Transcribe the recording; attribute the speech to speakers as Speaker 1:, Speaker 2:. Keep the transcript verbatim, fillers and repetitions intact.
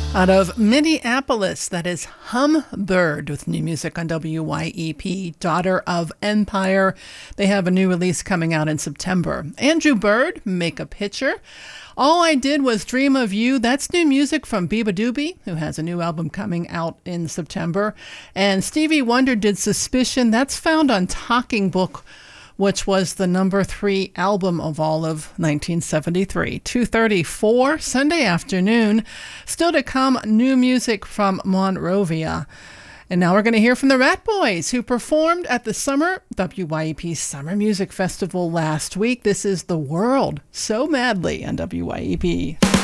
Speaker 1: Out of Minneapolis, that is Humbird with new music on W Y E P, Daughter of Empire. They have a new release coming out in September. Andrew Bird, Make a Picture. All I Did Was Dream of You. That's new music from Biba Doobie, who has a new album coming out in September. And Stevie Wonder did Suspicion. That's found on Talking Book, which was the number three album of all of nineteen seventy-three. two thirty-four, Sunday afternoon. Still to come, new music from Monrovia. And now we're going to hear from the Rat Boys, who performed at the Summer W Y E P Summer Music Festival last week. This is The World So Madly on W Y E P.